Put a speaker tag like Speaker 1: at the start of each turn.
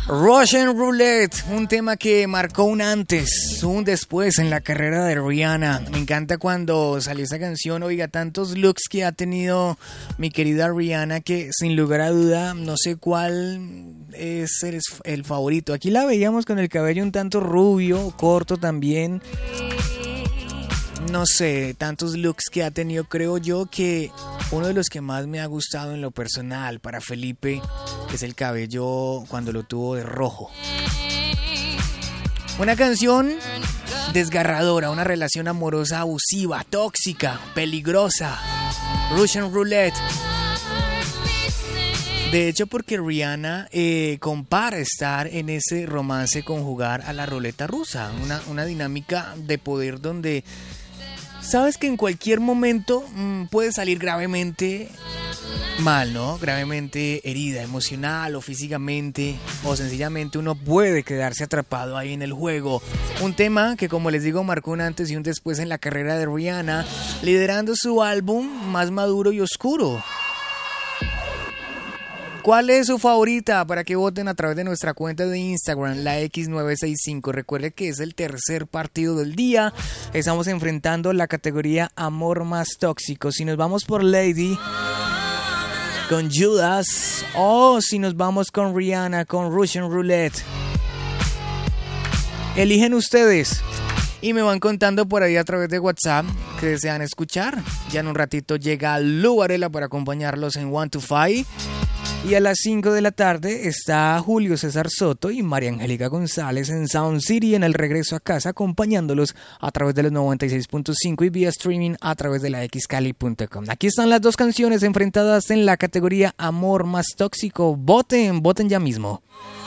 Speaker 1: Russian Roulette, un tema que marcó un antes, un después en la carrera de Rihanna. Me encanta cuando salió esta canción, oiga, tantos looks que ha tenido mi querida Rihanna que sin lugar a duda no sé cuál es el favorito. Aquí la veíamos con el cabello un tanto rubio, corto también. No sé, tantos looks que ha tenido, creo yo que uno de los que más me ha gustado en lo personal para Felipe es el cabello cuando lo tuvo de rojo. Una canción desgarradora, una relación amorosa abusiva, tóxica, peligrosa. Russian Roulette. De hecho, porque Rihanna compara estar en ese romance con jugar a la ruleta rusa, una dinámica de poder donde sabes que en cualquier momento puede salir gravemente mal, ¿no? Gravemente herida, emocional o físicamente, o sencillamente uno puede quedarse atrapado ahí en el juego. Un tema que, como les digo, marcó un antes y un después en la carrera de Rihanna, liderando su álbum más maduro y oscuro. ¿Cuál es su favorita? Para que voten a través de nuestra cuenta de Instagram, la X965. Recuerde que es el tercer partido del día. Estamos enfrentando la categoría Amor Más Tóxico. Si nos vamos por Lady, con Judas, o si nos vamos con Rihanna, con Russian Roulette. Eligen ustedes. Y me van contando por ahí a través de WhatsApp que desean escuchar. Ya en un ratito llega Lu Varela para acompañarlos en 1 to 5. Y a las 5 de la tarde está Julio César Soto y María Angélica González en Sound City en el regreso a casa, acompañándolos a través de los 96.5 y vía streaming a través de la xcali.com. Aquí están las dos canciones enfrentadas en la categoría Amor Más Tóxico. Voten ya mismo.